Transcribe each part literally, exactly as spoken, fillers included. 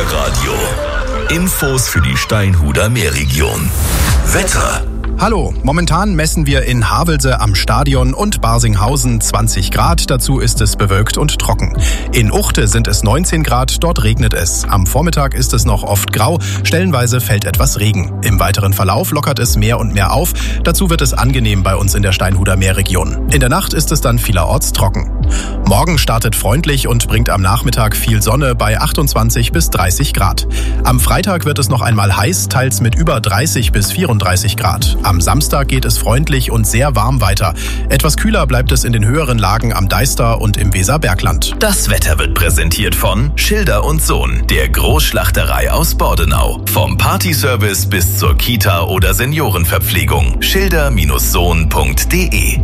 Verkehrsradio. Infos für die Steinhuder Meerregion. Wetter. Hallo, momentan messen wir in Havelse am Stadion und Barsinghausen zwanzig Grad, dazu ist es bewölkt und trocken. In Uchte sind es neunzehn Grad, dort regnet es. Am Vormittag ist es noch oft grau, stellenweise fällt etwas Regen. Im weiteren Verlauf lockert es mehr und mehr auf, dazu wird es angenehm bei uns in der Steinhuder Meerregion. In der Nacht ist es dann vielerorts trocken. Morgen startet freundlich und bringt am Nachmittag viel Sonne bei achtundzwanzig bis dreißig Grad. Am Freitag wird es noch einmal heiß, teils mit über dreißig bis vierunddreißig Grad. Am Samstag geht es freundlich und sehr warm weiter. Etwas kühler bleibt es in den höheren Lagen am Deister und im Weserbergland. Das Wetter wird präsentiert von Schilder und Sohn, der Großschlachterei aus Bordenau. Vom Partyservice bis zur Kita- oder Seniorenverpflegung. schilder Sohn punkt de.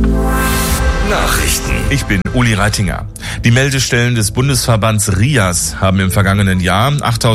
Nachrichten. Ich bin Uli Reitinger. Die Meldestellen des Bundesverbands R I A S haben im vergangenen Jahr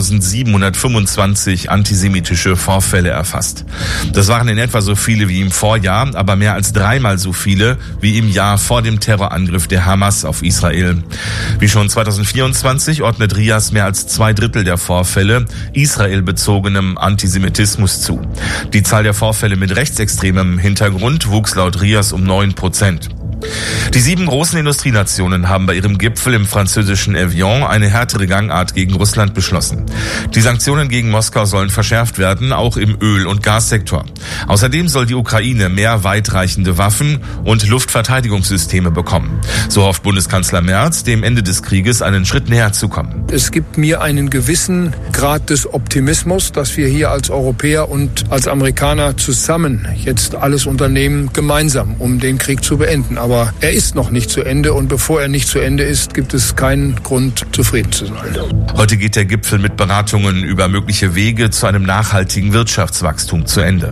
achttausendsiebenhundertfünfundzwanzig antisemitische Vorfälle erfasst. Das waren in etwa so viele wie im Vorjahr, aber mehr als dreimal so viele wie im Jahr vor dem Terrorangriff der Hamas auf Israel. Wie schon zweitausendvierundzwanzig ordnet R I A S mehr als zwei Drittel der Vorfälle israelbezogenem Antisemitismus zu. Die Zahl der Vorfälle mit rechtsextremem Hintergrund wuchs laut R I A S um neun Prozent. Die sieben großen Industrienationen haben bei ihrem Gipfel im französischen Evian eine härtere Gangart gegen Russland beschlossen. Die Sanktionen gegen Moskau sollen verschärft werden, auch im Öl- und Gassektor. Außerdem soll die Ukraine mehr weitreichende Waffen und Luftverteidigungssysteme bekommen. So hofft Bundeskanzler Merz, dem Ende des Krieges einen Schritt näher zu kommen. Es gibt mir einen gewissen Grad des Optimismus, dass wir hier als Europäer und als Amerikaner zusammen jetzt alles unternehmen, gemeinsam, um den Krieg zu beenden. Aber er ist noch nicht zu Ende und bevor er nicht zu Ende ist, gibt es keinen Grund, zufrieden zu sein. Heute geht der Gipfel mit Beratungen über mögliche Wege zu einem nachhaltigen Wirtschaftswachstum zu Ende.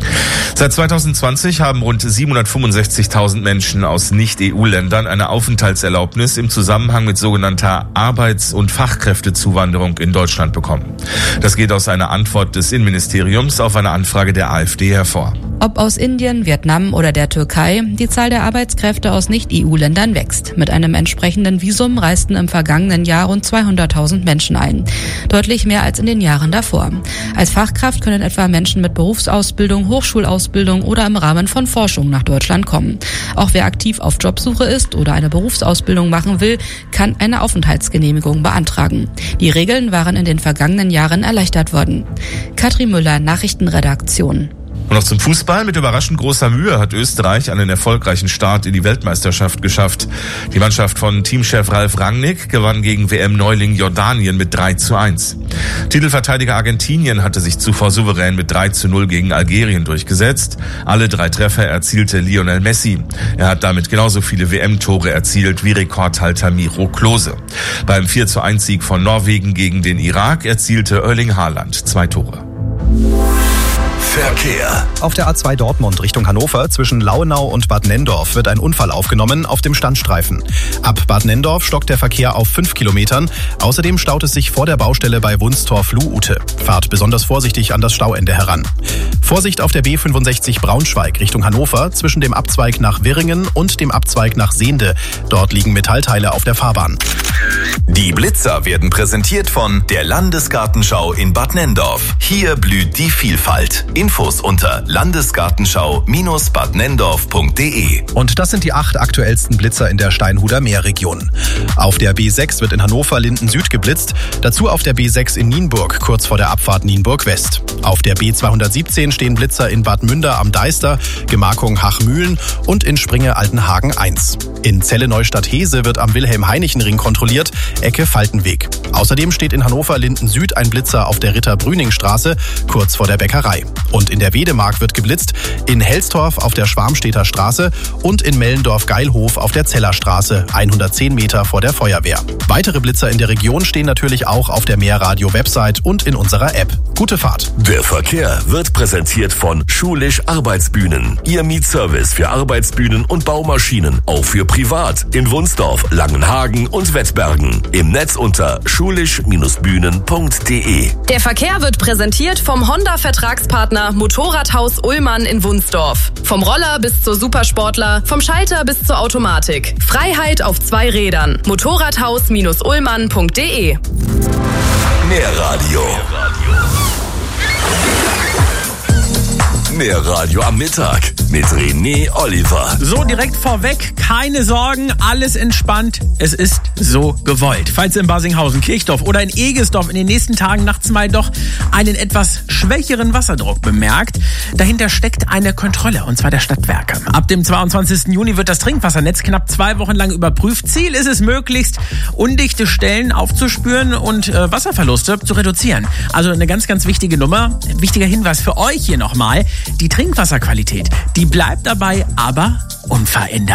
Seit zweitausendzwanzig haben rund siebenhundertfünfundsechzigtausend Menschen aus Nicht-E U-Ländern eine Aufenthaltserlaubnis im Zusammenhang mit sogenannter Arbeits- und Fachkräftezuwanderung in Deutschland bekommen. Das geht aus einer Antwort des Innenministeriums auf eine Anfrage der AfD hervor. Ob aus Indien, Vietnam oder der Türkei, die Zahl der Arbeitskräfte aus Nicht-E U-Ländern wächst. Mit einem entsprechenden Visum reisten im vergangenen Jahr rund zweihunderttausend Menschen ein. Deutlich mehr als in den Jahren davor. Als Fachkraft können etwa Menschen mit Berufsausbildung, Hochschulausbildung oder im Rahmen von Forschung nach Deutschland kommen. Auch wer aktiv auf Jobsuche ist oder eine Berufsausbildung machen will, kann eine Aufenthaltsgenehmigung beantragen. Die Regeln waren in den vergangenen Jahren erleichtert worden. Katrin Müller, Nachrichtenredaktion. Und noch zum Fußball. Mit überraschend großer Mühe hat Österreich einen erfolgreichen Start in die Weltmeisterschaft geschafft. Die Mannschaft von Teamchef Ralf Rangnick gewann gegen W M-Neuling Jordanien mit drei zu eins. Titelverteidiger Argentinien hatte sich zuvor souverän mit drei zu null gegen Algerien durchgesetzt. Alle drei Treffer erzielte Lionel Messi. Er hat damit genauso viele W M-Tore erzielt wie Rekordhalter Miro Klose. Beim vier zu eins Sieg von Norwegen gegen den Irak erzielte Erling Haaland zwei Tore. Verkehr. Auf der A zwei Dortmund Richtung Hannover zwischen Lauenau und Bad Nenndorf wird ein Unfall aufgenommen auf dem Standstreifen. Ab Bad Nenndorf stockt der Verkehr auf fünf Kilometern. Außerdem staut es sich vor der Baustelle bei Wunstorf-Luhute. Fahrt besonders vorsichtig an das Stauende heran. Vorsicht auf der B fünfundsechzig Braunschweig Richtung Hannover zwischen dem Abzweig nach Wirringen und dem Abzweig nach Sehnde. Dort liegen Metallteile auf der Fahrbahn. Die Blitzer werden präsentiert von der Landesgartenschau in Bad Nenndorf. Hier blüht die Vielfalt. Infos unter landesgartenschau Bindestrich bad nenndorf punkt de. Und das sind die acht aktuellsten Blitzer in der Steinhuder Meerregion. Auf der B sechs wird in Hannover-Linden Süd geblitzt, dazu auf der B sechs in Nienburg, kurz vor der Abfahrt Nienburg West. Auf der B zweihundertsiebzehn stehen Blitzer in Bad Münder am Deister, Gemarkung Hachmühlen und in Springe-Altenhagen eins. In Celle-Neustadt-Hese wird am Wilhelm-Heinichen-Ring kontrolliert, Ecke Faltenweg. Außerdem steht in Hannover-Linden Süd ein Blitzer auf der Ritter-Brüning-Straße, kurz vor der Bäckerei. Und in der Wedemark wird geblitzt, in Helstorf auf der Schwarmstedter Straße und in Mellendorf-Geilhof auf der Zellerstraße, hundertzehn Meter vor der Feuerwehr. Weitere Blitzer in der Region stehen natürlich auch auf der Meerradio-Website und in unserer App. Gute Fahrt. Der Verkehr wird präsentiert von Schulisch Arbeitsbühnen. Ihr Mietservice für Arbeitsbühnen und Baumaschinen, auch für privat in Wunsdorf, Langenhagen und Wettbergen. Im Netz unter schulisch Bindestrich punkt de. Der Verkehr wird präsentiert vom Honda-Vertragspartner Motorradhaus Ullmann in Wunsdorf. Vom Roller bis zur Supersportler, vom Schalter bis zur Automatik. Freiheit auf zwei Rädern. Motorradhaus Bindestrich ullmann punkt de. Mehr Radio. Mehr Radio am Mittag mit René Oliver. So, direkt vorweg, keine Sorgen, alles entspannt. Es ist so gewollt. Falls ihr in Barsinghausen, Kirchdorf oder in Egesdorf in den nächsten Tagen nachts mal doch einen etwas schwächeren Wasserdruck bemerkt, dahinter steckt eine Kontrolle, und zwar der Stadtwerke. Ab dem zweiundzwanzigsten Juni wird das Trinkwassernetz knapp zwei Wochen lang überprüft. Ziel ist es, möglichst undichte Stellen aufzuspüren und äh, Wasserverluste zu reduzieren. Also eine ganz, ganz wichtige Nummer. Wichtiger Hinweis für euch hier nochmal. Die Trinkwasserqualität, die bleibt dabei aber unverändert.